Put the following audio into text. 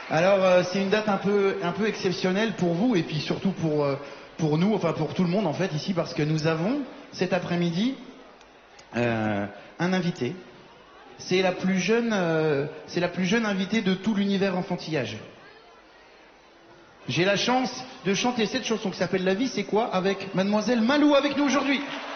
Alors c'est une date un peu exceptionnelle pour vous et puis surtout pour nous, enfin pour tout le monde en fait ici parce que nous avons cet après-midi un invité. C'est la plus jeune invitée de tout l'univers enfantillage. J'ai la chance de chanter cette chanson qui s'appelle La vie c'est quoi avec Mademoiselle Malou avec nous aujourd'hui.